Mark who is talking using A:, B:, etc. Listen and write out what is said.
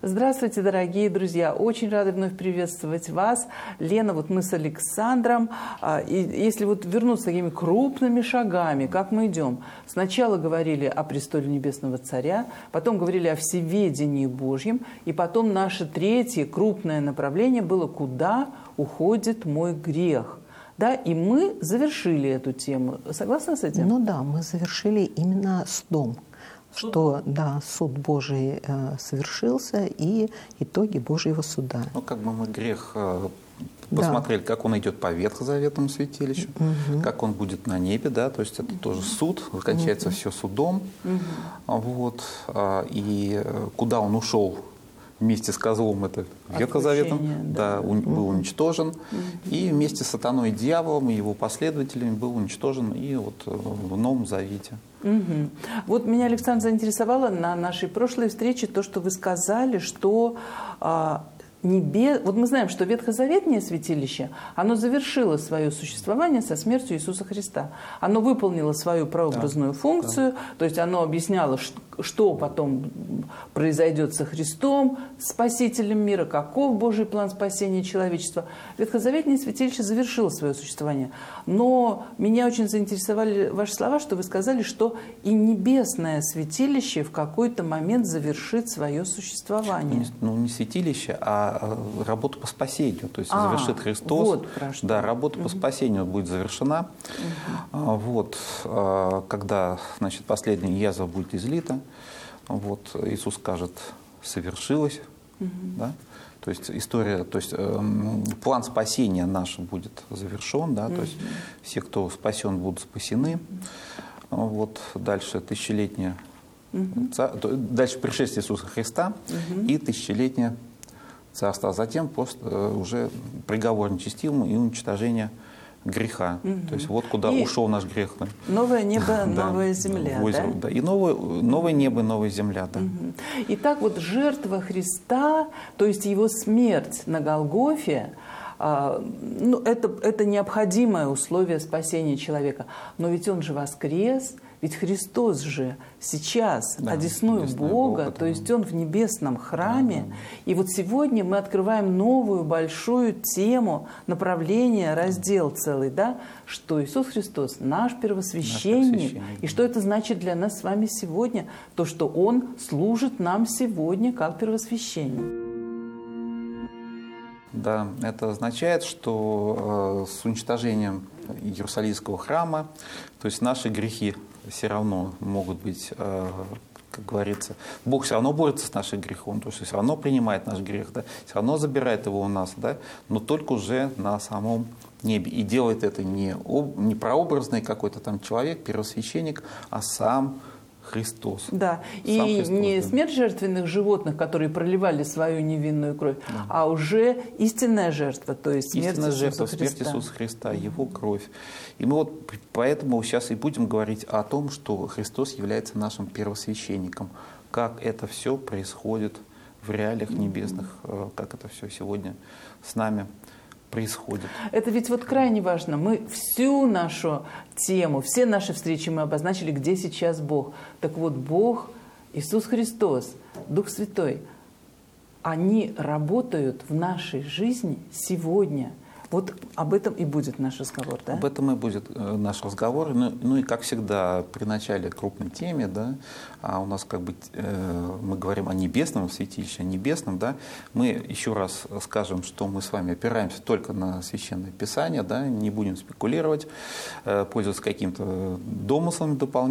A: Здравствуйте, дорогие друзья! Очень рады вновь приветствовать вас. Лена, вот мы с Александром. И если вот вернуться такими крупными шагами, как мы идем. Сначала говорили о престоле Небесного Царя, потом говорили о всеведении Божьем, и потом наше третье крупное направление было «Куда уходит мой грех?». Да, и мы завершили эту тему. Согласны с этим?
B: Ну да, мы завершили именно судом. Что, да, суд Божий совершился и итоги Божьего суда.
C: Ну, как бы мы грех посмотрели, да, как он идет по Ветхозаветному святилищу, как он будет на небе, да, то есть это тоже суд, кончается все судом, вот, и куда он ушел вместе с козлом, это Ветхозаветом, да, был уничтожен, и вместе с сатаной и дьяволом и его последователями был уничтожен и вот в Новом Завете.
A: Вот меня, Александр, заинтересовало на нашей прошлой встрече то, что вы сказали, что вот мы знаем, что ветхозаветное святилище, оно завершило свое существование со смертью Иисуса Христа. Оно выполнило свою прообразную функцию, то есть оно объясняло, что потом произойдет со Христом, Спасителем мира, каков Божий план спасения человечества. Ветхозаветное святилище завершило свое существование. Но меня очень заинтересовали ваши слова, что вы сказали, что и небесное святилище в какой-то момент завершит свое существование.
C: Ну, не святилище, а работа по спасению. То есть завершит Христос. Вот, да, работа по спасению будет завершена. Вот, когда, значит, последняя язва будет излита, вот, Иисус скажет: совершилось. Да? То есть история, то есть план спасения наш будет завершен, да? То есть все, кто спасен, будут спасены. Вот, дальше тысячелетнее, дальше пришествие Иисуса Христа и тысячелетнее царство, а затем уже приговор нечестивому и уничтожение греха. То есть вот куда ушел наш грех.
A: Новое небо, новая земля.
C: Да? И новое небо, новая земля. Да.
A: Итак, вот жертва Христа, то есть его смерть на Голгофе, ну, это необходимое условие спасения человека. Но ведь он же воскрес, ведь Христос же сейчас одесную Бога, то есть Он в небесном храме. И вот сегодня мы открываем новую большую тему, направление, раздел целый, да, что Иисус Христос наш первосвященник. И что это значит для нас с вами сегодня? То, что Он служит нам сегодня как первосвященник.
C: Да, это означает, что с уничтожением Иерусалимского храма, то есть наши грехи все равно могут быть, как говорится, Бог все равно борется с нашим грехом, то есть все равно принимает наш грех, да, все равно забирает его у нас, да, но только уже на самом небе. И делает это не прообразный какой-то там человек, первосвященник, а сам Христос.
A: Да, и Христос, не смерть жертвенных животных, которые проливали свою невинную кровь, а уже истинная жертва, то есть смерть Иисуса Христа.
C: Смерть Иисуса Христа, Его кровь. И мы вот поэтому сейчас и будем говорить о том, что Христос является нашим первосвященником, как это все происходит в реалиях небесных, как это все сегодня с нами происходит.
A: Это ведь вот крайне важно. Мы всю нашу тему, все наши встречи мы обозначили, где сейчас Бог. Так вот, Бог, Иисус Христос, Дух Святой, они работают в нашей жизни сегодня. Вот об этом и будет наш разговор, да?
C: Об этом и будет наш разговор. Ну и, как всегда, при начале крупной теме, да, у нас как бы мы говорим о небесном святилище, о небесном, да, мы еще раз скажем, что мы с вами опираемся только на Священное Писание, да, не будем спекулировать, пользоваться каким-то домыслами дополнительными.